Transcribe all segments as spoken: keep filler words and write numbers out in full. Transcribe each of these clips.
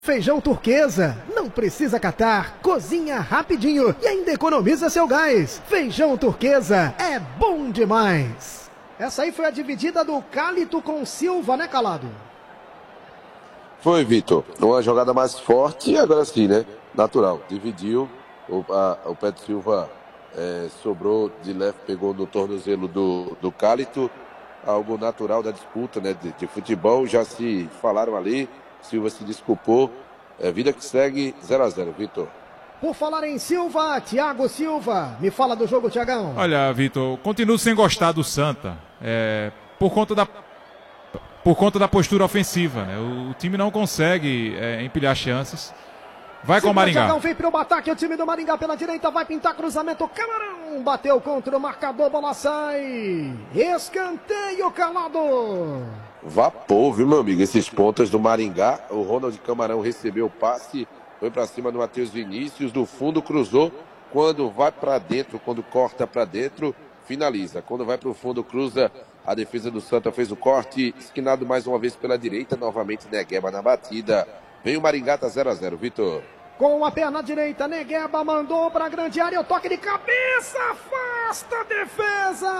Feijão Turquesa, não precisa catar, cozinha rapidinho e ainda economiza seu gás. Feijão Turquesa é bom demais. Essa aí foi a dividida do Cálito com Silva, né, Calado? Foi, Vitor. Uma jogada mais forte e agora sim, né? Natural. Dividiu, o, a, o Pé de Silva é, sobrou de leve, pegou no tornozelo do, do Cálito. Algo natural da disputa, né, de, de futebol. Já se falaram ali. Silva se desculpou. É vida que segue zero a zero, Vitor. Por falar em Silva, Thiago Silva, me fala do jogo, Thiagão. Olha, Vitor, continuo sem gostar do Santa, é, por conta da por conta da postura ofensiva, né? O, o time não consegue é, empilhar chances. Vai com o Maringá. Thiagão vem pro ataque, o time do Maringá pela direita, vai pintar cruzamento, Camarão bateu contra o marcador, bola sai. Escanteio, Calado. Vapor, viu, meu amigo? Esses pontas do Maringá. O Ronald Camarão recebeu o passe, foi pra cima do Matheus Vinícius, do fundo cruzou. Quando vai pra dentro, quando corta pra dentro, finaliza. Quando vai pro fundo, cruza. A defesa do Santa fez o corte, esquinado mais uma vez pela direita, novamente Negueba na batida. Vem o Maringá, tá zero a zero, Vitor. Com a perna direita, Negueba mandou pra grande área, o toque de cabeça, afasta a defesa!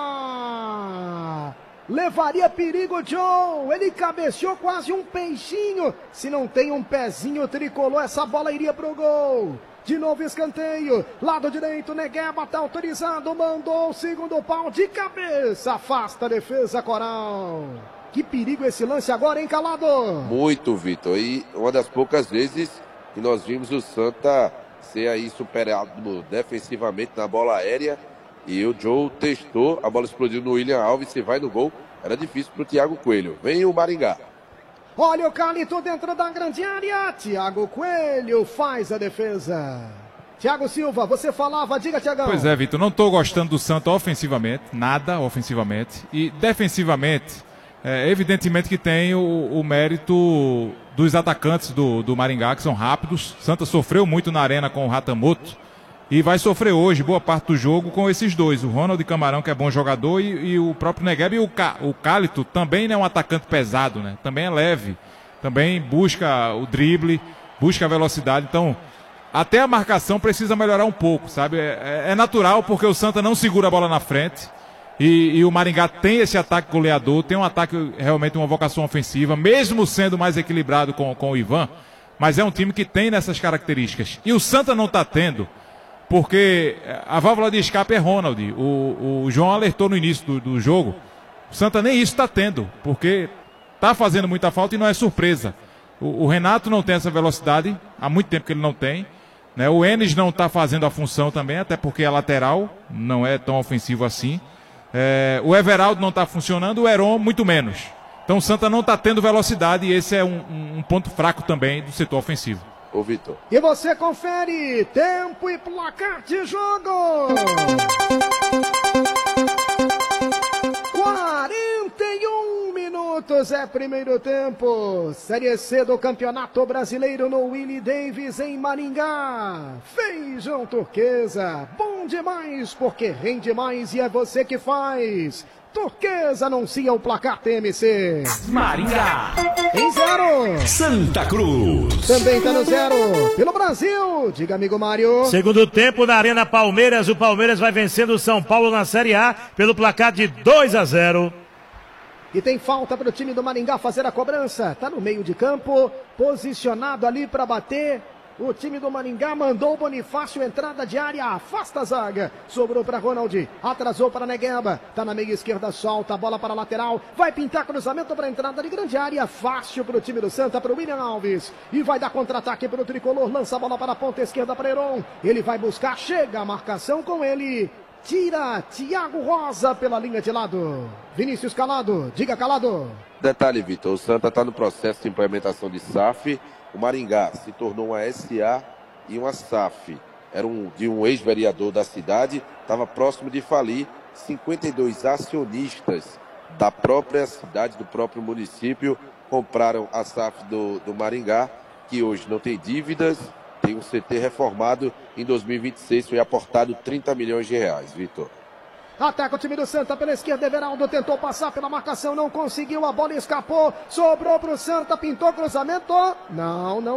Levaria perigo, John. Ele cabeceou quase um peixinho. Se não tem um pezinho tricolor, essa bola iria pro gol. De novo escanteio. Lado direito, Negueba tá autorizado. Mandou o segundo pau de cabeça. Afasta a defesa, Coral. Que perigo esse lance agora, hein, Calado? Muito, Vitor. E uma das poucas vezes que nós vimos o Santa ser aí superado defensivamente na bola aérea. E o Joe testou, a bola explodiu no William Alves, se vai no gol, era difícil para o Thiago Coelho. Vem o Maringá. Olha o Cálito dentro da grande área, Thiago Coelho faz a defesa. Thiago Silva, você falava, diga, Thiagão. Pois é, Vitor, não estou gostando do Santa ofensivamente, nada ofensivamente. E defensivamente, é, evidentemente que tem o, o mérito dos atacantes do, do Maringá, que são rápidos. Santa sofreu muito na arena com o Ratamoto. E vai sofrer hoje boa parte do jogo com esses dois. O Ronald Camarão, que é bom jogador, e, e o próprio Negueba. E o, Ca, o Cálito também não é um atacante pesado, né? Também é leve. Também busca o drible, busca a velocidade. Então, até a marcação precisa melhorar um pouco, sabe? É, é natural porque o Santa não segura a bola na frente. E, e o Maringá tem esse ataque goleador, tem um ataque, realmente uma vocação ofensiva, mesmo sendo mais equilibrado com, com o Ivan. Mas é um time que tem nessas características. E o Santa não está tendo... Porque a válvula de escape é Ronald. O, o João alertou no início do, do jogo. O Santa nem isso está tendo, porque está fazendo muita falta e não é surpresa. O, o Renato não tem essa velocidade, há muito tempo que ele não tem. Né? O Enes não está fazendo a função também, até porque é lateral, não é tão ofensivo assim. É, o Everaldo não está funcionando, o Heron muito menos. Então o Santa não está tendo velocidade e esse é um, um ponto fraco também do setor ofensivo. Ô, Vitor. E você confere tempo e placar de jogo. quarenta e um minutos é primeiro tempo. Série C do Campeonato Brasileiro no Willie Davis em Maringá. Feijão Turquesa, bom demais porque rende mais e é você que faz. Turquesa anuncia o placar T M C. Maringá em zero. Santa Cruz também tá no zero. Pelo Brasil, diga, amigo Mário. Segundo tempo na Arena Palmeiras, o Palmeiras vai vencendo o São Paulo na Série A pelo placar de dois a zero. E tem falta para o time do Maringá fazer a cobrança. Tá no meio de campo, posicionado ali para bater. O time do Maringá mandou o Bonifácio, entrada de área, afasta a zaga. Sobrou para Ronald, atrasou para Negueba. Tá na meia esquerda, solta a bola para a lateral. Vai pintar cruzamento para a entrada de grande área. Fácil para o time do Santa, para o William Alves. E vai dar contra-ataque para o Tricolor. Lança a bola para a ponta esquerda para Heron. Ele vai buscar, chega a marcação com ele. Tira Thiago Rosa pela linha de lado. Vinícius Calado, diga, Calado. Detalhe, Vitor, o Santa está no processo de implementação de S A F. O Maringá se tornou uma S A e uma S A F. Era um, de um ex-vereador da cidade, estava próximo de falir. cinquenta e dois acionistas da própria cidade, do próprio município, compraram a S A F do, do Maringá, que hoje não tem dívidas, tem um C T reformado. Em dois mil e vinte e seis foi aportado trinta milhões de reais, Vitor. Ataca o time do Santa pela esquerda. Everaldo tentou passar pela marcação, não conseguiu. A bola escapou. Sobrou pro Santa, pintou cruzamento. Não, não.